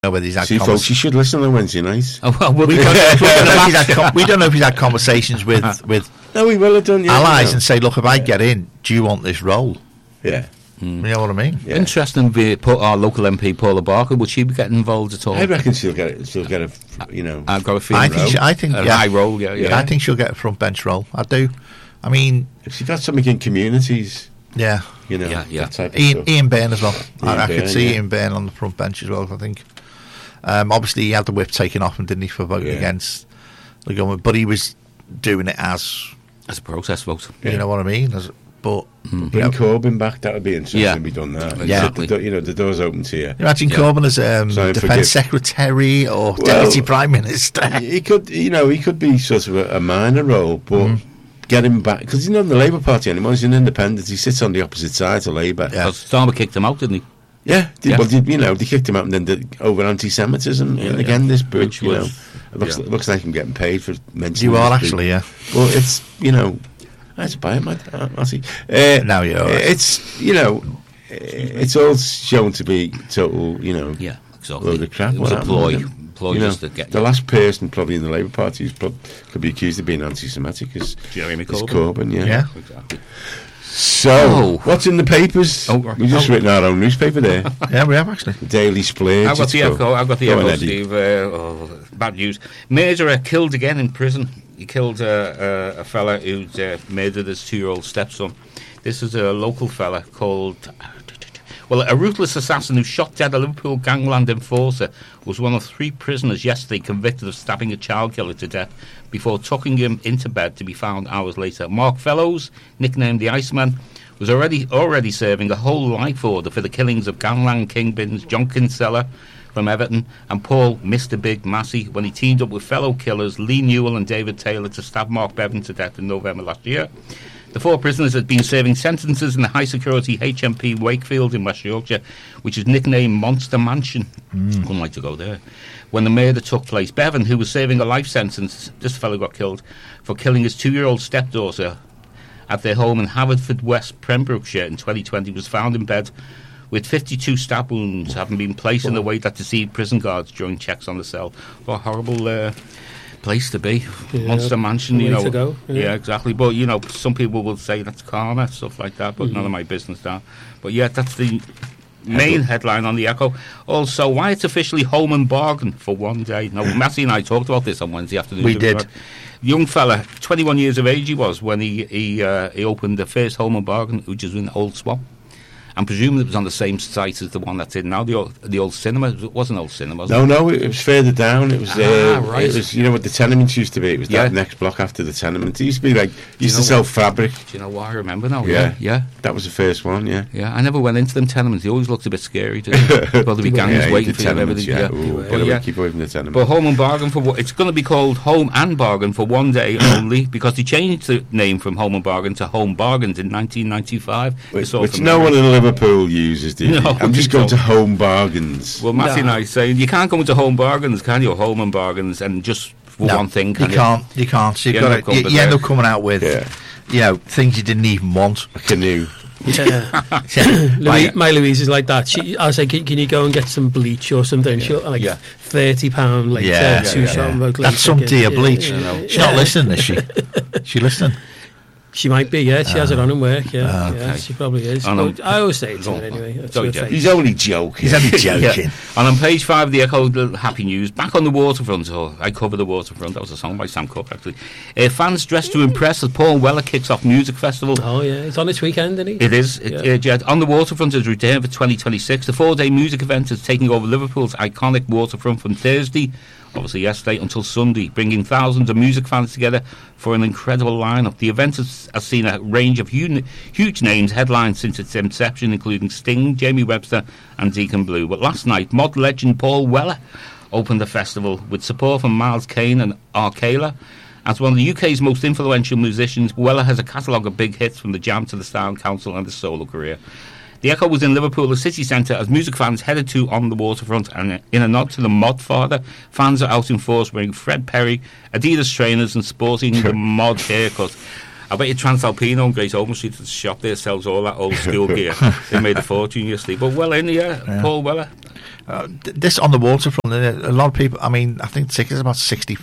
know whether he's had See, folks, you should listen on Wednesday night. Oh, well, we don't know if he's had conversations with No, he will have done, yeah. allies and say, look, if I get in, do you want this role? Yeah. You know what I mean? Yeah. Interesting. Our local MP Paula Barker, would she be getting involved at all? I reckon she'll get a, you know... I've got a feeling. I think a high role, yeah. I think she'll get a front bench role. I do. I mean... If she got something in communities... Yeah. You know, Yeah. that type of Ian, stuff. Ian Byrne as well. I could Byrne, see yeah. Ian Byrne on the front bench as well, I think. Obviously, he had the whip taken off him, didn't he, for voting against the government. But he was doing it as a protest vote. You know what I mean? But bring Corbyn back, that would be interesting if we done that. Exactly. The door's open to you. Imagine Corbyn as Defence Secretary or Deputy Prime Minister. He could be sort of a minor role, but get him back, because he's not in the Labour Party anymore. He's an independent. He sits on the opposite side to Labour. Yeah. Starmer kicked him out, didn't he? Yeah. Well, they kicked him out, and then over anti-Semitism. Again, this book, it looks like I'm getting paid for mentioning. You are this actually, book. yeah. Well, it's let's buy it, I'll see. Now you're right. It's it's all shown to be total, Yeah, exactly. load of crap. It was a ploy just to get the last person probably in the Labour Party could be accused of being anti-Semitic is Jeremy Corbyn. Yeah. Exactly. So, what's in the papers? We've just written our own newspaper there. Yeah, we have actually. The Daily Splurge. I've got the echo, Steve. Bad news. Murderer killed again in prison. He killed a fella who'd murdered his 2-year-old stepson. This is a local fella called... Well, a ruthless assassin who shot dead a Liverpool gangland enforcer was one of 3 prisoners yesterday convicted of stabbing a child killer to death before tucking him into bed to be found hours later. Mark Fellows, nicknamed the Iceman, was already serving a whole life order for the killings of gangland kingpins John Kinsella from Everton and Paul Mr. Big Massey when he teamed up with fellow killers Lee Newell and David Taylor to stab Mark Bevan to death in November last year. The 4 prisoners had been serving sentences in the high-security HMP Wakefield in West Yorkshire, which is nicknamed Monster Mansion. Wouldn't like to go there. When the murder took place, Bevan, who was serving a life sentence, this fellow got killed, for killing his 2-year-old stepdaughter at their home in Haverford West, Pembrokeshire in 2020, was found in bed with 52 stab wounds having been placed in the way that deceived prison guards during checks on the cell. What a horrible... place to be, Monster Mansion, to go, yeah, exactly. But some people will say that's karma, stuff like that. But none of my business that. But yeah, that's the main headline on the Echo. Also, why it's officially home and bargain for one day. Now, Matty and I talked about this on Wednesday afternoon. We did. Young fella, 21 years of age he was when he opened the first home and bargain, which is in Old Swamp. And presumably it was on the same site as the one that's in now, the old cinema. It wasn't old cinema, was it? No, it was further down. It was right. It was, what the tenements used to be. It was that next block after the tenements. It used to be like, used to sell fabric. Do you know what I remember now? Yeah. That was the first one, yeah. Yeah, I never went into them tenements. They always looked a bit scary, didn't they? Well, there'd be gangs waiting for you and everything. Keep away from the tenements. But home and bargain it's going to be called Home and Bargain for one day only, because they changed the name from Home and Bargain to Home Bargains in 1995. Which no one in Liverpool uses, do you? No, I'm just going to Home Bargains. Well, Matthew and I saying you can't go into Home Bargains, can you? Home and Bargains, and just for one thing, you can't. So you end up coming out with things you didn't even want. A canoe. My Louise is like that. I say, can you go and get some bleach or something? She'll £30 later, 2 shot vote later. That's some dear bleach. She's not listening, is she? She listening? She might be, yeah. She has it on in work, yeah. She probably is. I always say it to her anyway. He's only joking. He's only joking. And on page 5 of the Echo, the happy news, back on the waterfront, I cover the waterfront. That was a song by Sam Cooke, actually. Fans dressed to impress as Paul Weller kicks off music festival. Oh, yeah. It's on this weekend, isn't it? It is. On the waterfront is returned for 2026. The 4-day music event is taking over Liverpool's iconic waterfront from Thursday, obviously yesterday, until Sunday, bringing thousands of music fans together for an incredible lineup. The event has seen a range of huge names headlined since its inception, including Sting, Jamie Webster and Deacon Blue. But last night, mod legend Paul Weller opened the festival with support from Miles Kane and Arcala. As one of the UK's most influential musicians, Weller has a catalogue of big hits from the Jam to the Sound Council and his solo career. The Echo was in Liverpool, the city centre, as music fans headed to on the waterfront, and in a nod to the mod father, fans are out in force wearing Fred Perry, Adidas trainers and sporting the mod haircut. I bet you Transalpino and Great Ormond Street, the shop there sells all that old school gear. They made a fortune yesterday. But Paul Weller. This on the waterfront, a lot of people. I mean, I think the tickets are about 65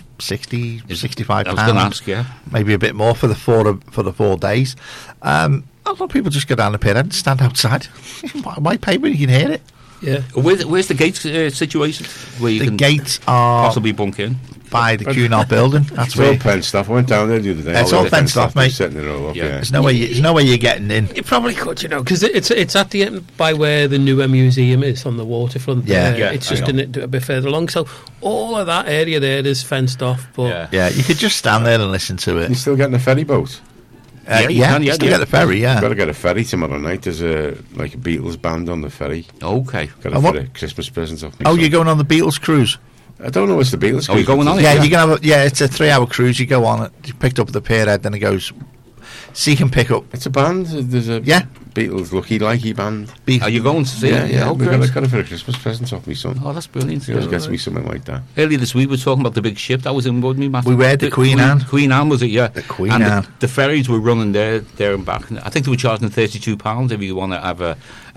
I was going to pounds. ask, Maybe a bit more for the 4 days. A lot of people just go down the pit and stand outside. Why pay when you can hear it? Yeah. Where's the gates situation? Where you The can gates are possibly bunk in? by the Cunard building. That's It's all where. fenced off. I went down there the other day. It's all fenced off, mate. Setting it all up, Yeah. yeah. There's no way you're getting in. You probably could, because it's at the end by where the newer museum is on the waterfront. Yeah. there. Yeah, It's I just know. a bit further along. So all of that area there is fenced off. But Yeah, you could just stand there and listen to You're it. still getting a ferry boat. Yeah, you can, yeah, still yeah. get the ferry. Got Yeah, to get a ferry tomorrow night. There's a Beatles band on the ferry. Okay. Got And a what- Christmas present off me. oh, son. you're going on the Beatles cruise? I don't know what's the Beatles. Oh, you're going on it? Yeah, Yeah. you can have. It's a 3-hour cruise. You go on it. You picked up at the pierhead, then it goes. So you can pick up. It's a band. There's a Yeah. Beatles Lucky Likey band. Beat- Are you going to see it? Yeah. Oh, We great. got it for a Christmas present off me son. Oh, that's brilliant. He always gets me something like that. Earlier this week, we were talking about the big ship that was in Woodney, Matt. We were the Queen Anne. Queen Anne, was it? Yeah. The Queen and Anne. The ferries were running there and back. I think they were charging £32 if you want to have a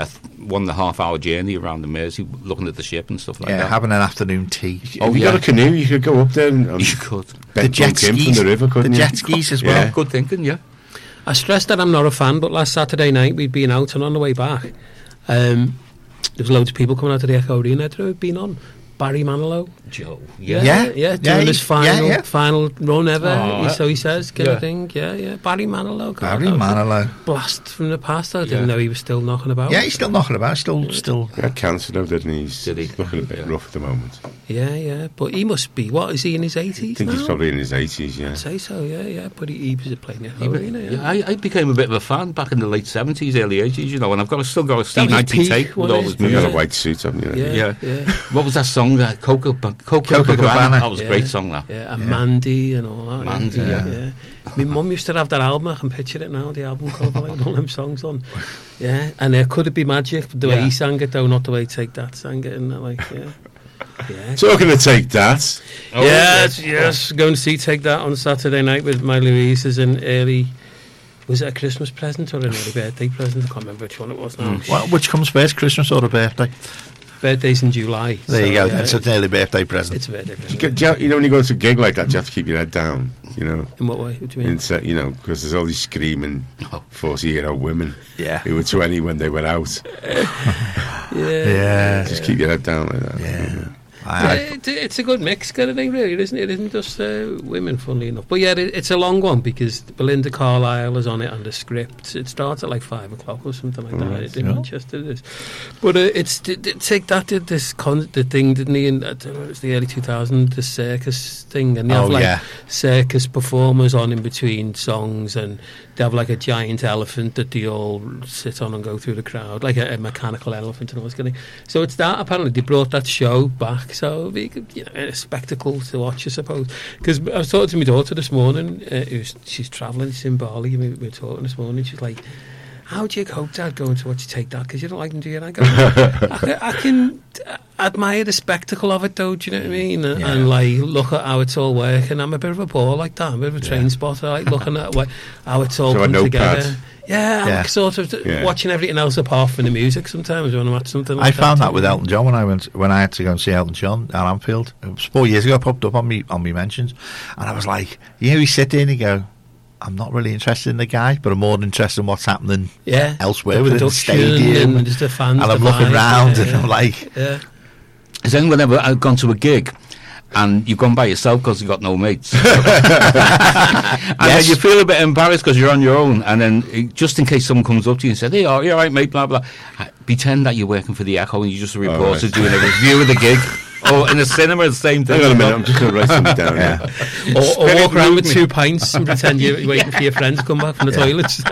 1.5 hour journey around the Mersey, looking at the ship and stuff like yeah, that. having an afternoon tea. If you got a canoe, you could go up there and You could. The jet bunk in skis. from the river, couldn't The you? jet skis as well. Yeah. Good thinking, yeah. I stress that I'm not a fan. But last Saturday night we'd been out, and on the way back, there was loads of people coming out of the Echo Arena. That had been on Barry Manilow. Joe. Yeah. Doing his final yeah. run ever. Oh, So he says, kind yeah. of thing. Yeah. Barry Manilow. God, Barry that was a Manilow. blast from the past. I didn't Yeah. know he was still knocking about. Yeah, he's still knocking about. Still. He had cancer now, didn't he? He's Did he? looking a bit Yeah. rough at the moment. Yeah. But he must be. What is he in his 80s? I think now? he's probably in his 80s, yeah. I'd say so. Yeah. But he was playing the He Echo was- Arena. yeah, I became a bit of a fan back in the late 70s, early 80s, you know, and I've still got a Steve was 90 peak, tape with wasn't all it? his You music. got a white suit, haven't you? Yeah. What was that song? Copacabana. That was a great song, that. Yeah, and Mandy and all that. Mandy, yeah. My mum used to have that album. I can picture it now. The album cover, like all them songs on. Yeah, and Could It Be Magic? The way Yeah. he sang it, though, not the way Take That sang it, and yeah. Talking to Take That. Oh, yes. Going to see Take That on Saturday night with my Louise as an early. Was it a Christmas present or an early birthday present? I can't remember which one it was now. Well, which comes first, Christmas or a birthday? Birthday's in July. There you so, go. yeah, It's an early birthday present. It's a birthday present. You know, when you go to a gig like that, you have to keep your head down, you know. In what way? What do you mean? You know, because there's all these screaming 40-year-old women Yeah. who were 20 when they went out. Yeah. Just keep your head down like that. Yeah. It's a good mix kind of thing, really, isn't it? It isn't just women, funnily enough. But yeah, it's a long one because Belinda Carlisle is on it and the script. It starts at like 5 o'clock or something like that in Manchester. It is. But Take That did the thing, didn't he? In, I don't know, it was the early 2000s, the circus thing. And they have like circus performers on in between songs, and they have like a giant elephant that they all sit on and go through the crowd, like a mechanical elephant and all this kind of thing. So it's that, apparently they brought that show back, so it'll be, a spectacle to watch, I suppose. Because I was talking to my daughter this morning, she's travelling, she's in Bali, we were talking this morning, she's like, how do you cope, Dad, going to watch You Take That? Because you don't like them, do you? And I go, I can admire the spectacle of it, though, do you know what I mean? And like, look at how it's all working. I'm a bit of a bore like that. I'm a bit of a train spotter. I like looking at how it's all come together. Yeah, I'm sort of watching everything else apart from the music sometimes when I'm at something like that. I found that with Elton John when I had to go and see Elton John at Anfield. It was 4 years ago. It popped up on me mentions, and I was like, you sit there and you go, I'm not really interested in the guy, but I'm more interested in what's happening elsewhere within the stadium. And just the fans, and I'm looking round and I'm like, Has anyone ever gone to a gig and you've gone by yourself because you've got no mates? And then you feel a bit embarrassed because you're on your own, and then just in case someone comes up to you and says, hey, you're right, mate, blah, blah, pretend that you're working for the Echo and you're just a reporter doing a review of the gig. Or in a cinema, the same thing. Hang on a minute, I'm just going to write something down. Or walk around with 2 pints and pretend you're waiting for your friend to come back from the toilets.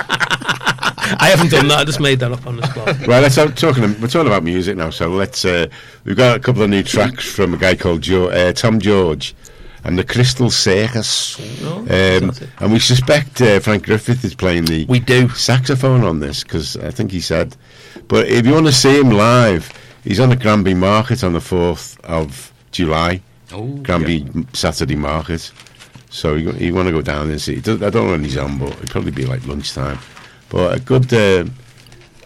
I haven't done that. I just made that up on the spot. Right, we're talking about music now. So let's. We've got a couple of new tracks from a guy called Tom George and the Crystal Circus. And we suspect Frank Griffith is playing the saxophone on this, because I think he said. But if you want to see him live, he's on the Granby Market on the 4th of July. Granby Saturday Market. So you want to go down and see. I don't know when he's on, but it'll probably be like lunchtime. But a good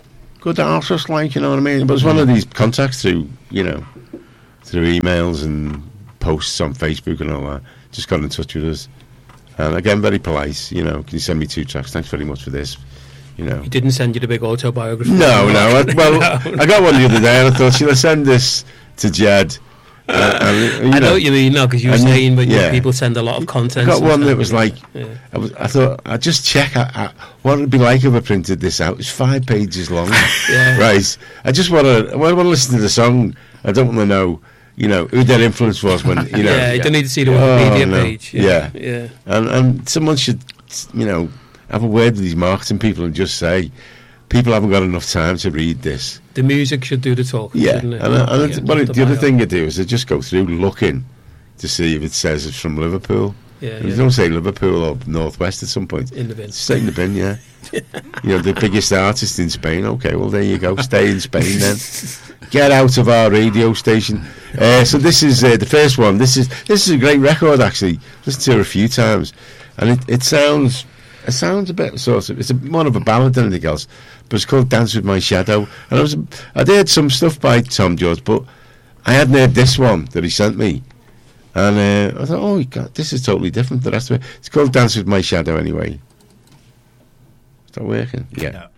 good artist, like, you know what I mean? But it's one of these contacts through, you know, through emails and posts on Facebook and all that. Just got in touch with us. And again, very polite, you know, can you send me 2 tracks? Thanks very much for this, you know. He didn't send you the big autobiography? No. I got one the other day and I thought, should I send this to Jed? I know what you mean, no, because you were saying when people send a lot of content. I got one that was like, I thought, I'd just check what it'd be like if I printed this out. It's 5 pages long. Right. I just want to listen to the song. I don't want to know, you know, who their influence was when, you know. You don't need to see the Wikipedia page. Yeah. And someone should, you know, have a word with these marketing people and just say, people haven't got enough time to read this. The music should do the talking, shouldn't it? The other thing you do is they just go through looking to see if it says it's from Liverpool. If you don't say Liverpool or Northwest at some point, in the bin. Stay in the bin, yeah. You know, the biggest artist in Spain. Okay, well, there you go. Stay in Spain then. Get out of our radio station. So this is the first one. This is a great record, actually. Listened to it a few times, and it sounds a bit sort of. It's more of a ballad than anything else. But it's called Dance With My Shadow. And I'd heard some stuff by Tom George, but I hadn't heard this one that he sent me. And I thought, oh, God, this is totally different. The rest of it. It's called Dance With My Shadow anyway. Is that working? Yeah. No.